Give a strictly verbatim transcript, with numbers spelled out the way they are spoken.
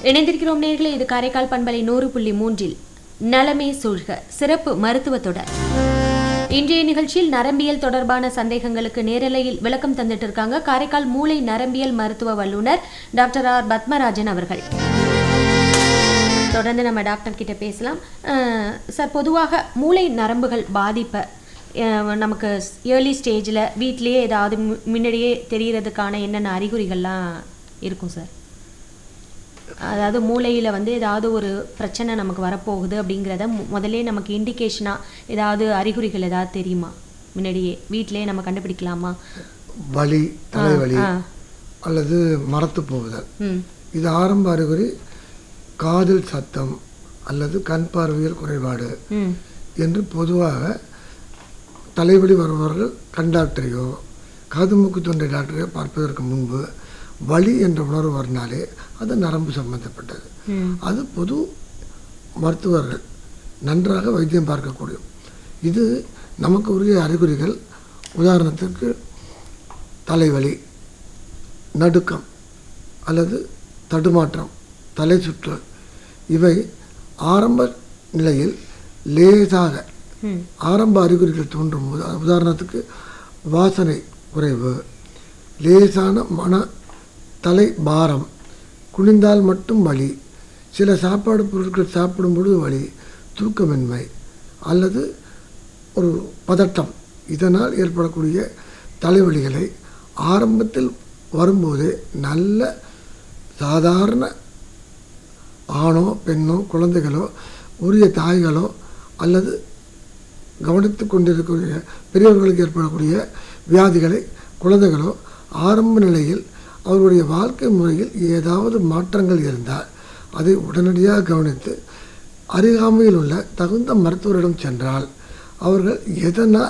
இணைந்திருக்கிறோம் நேயர்களே, இது காரைக்கால் பண்பலை நூறு புள்ளி மூன்றில் நலமே சூழ்க சிறப்பு மருத்துவ தொடர். இன்றைய நிகழ்ச்சியில் நரம்பியல் தொடர்பான சந்தேகங்களுக்கு நேரலையில் விளக்கம் தந்துட்டு இருக்காங்க காரைக்கால் மூளை நரம்பியல் மருத்துவ வல்லுநர் டாக்டர் ஆர் பத்மராஜன் அவர்கள். தொடர்ந்து நம்ம டாக்டர் கிட்ட பேசலாம். சார், பொதுவாக மூளை நரம்புகள் பாதிப்பை நமக்கு ஏர்லி ஸ்டேஜில் வீட்லேயே ஏதாவது முன்னாடியே தெரியறதுக்கான என்னென்ன அறிகுறிகள்லாம் இருக்கும் சார்? அதாவது மூளையில் வந்து ஏதாவது ஒரு பிரச்சனை நமக்கு வரப்போகுது அப்படிங்கிறத முதலே நமக்கு இண்டிகேஷனாக ஏதாவது அறிகுறிகள் ஏதாவது தெரியுமா? முன்னாடியே வீட்டிலேயே நம்ம கண்டுபிடிக்கலாமா? வலி, தலைவலி அல்லது மரத்து போகுதல், இது ஆரம்ப அறிகுறி. காதில் சத்தம் அல்லது கண் பார்வையில் குறைபாடு என்று பொதுவாக தலைவலி வருபவர்கள் கண் டாக்டரையோ காது மூக்கு தொண்டை டாக்டரையோ பார்ப்பதற்கு முன்பு வலி என்ற உணர்வு வரனாலே அது நரம்பு சம்பந்தப்பட்டது. அது பொது மருத்துவர்கள் நன்றாக வைத்தியம் பார்க்கக்கூடியும். இது நமக்கு உரிய அறிகுறிகள். உதாரணத்திற்கு தலைவலி, நடுக்கம் அல்லது தடுமாற்றம், தலை சுற்றல், இவை ஆரம்ப நிலையில் லேசாக ஆரம்ப அறிகுறிகள் தோன்றும் போது, உதாரணத்துக்கு வாசனை குறைவு, லேசான மன தலை பாரம், குனிந்தால் மட்டும் வலி, சில சாப்பாடு பொருட்கள் சாப்பிடும் பொழுது வலி, தூக்கமின்மை அல்லது ஒரு பதட்டம், இதனால் ஏற்படக்கூடிய தலைவலிகளை ஆரம்பத்தில் வரும்போதே நல்ல சாதாரண ஆணோ பெண்ணோ குழந்தைகளோ உரிய தாய்களோ அல்லது கவனித்து கொண்டிருக்கக்கூடிய பெரியவர்களுக்கு ஏற்படக்கூடிய வியாதிகளை குழந்தைகளோ ஆரம்ப நிலையில் அவருடைய வாழ்க்கை முறையில் ஏதாவது மாற்றங்கள் இருந்தால் அதை உடனடியாக கவனித்து அருகாமையில் உள்ள தகுந்த மருத்துவரிடம் சென்றால் அவர்கள் எதனால்